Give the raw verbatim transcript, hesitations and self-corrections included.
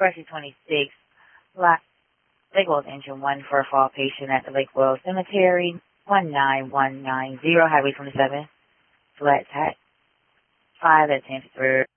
Expressway twenty-six, Black, Lake World Engine one for a fall patient at the Lake World Cemetery, one nine one nine zero, Highway twenty-seven, Flat Hat, five at ten fifty-three.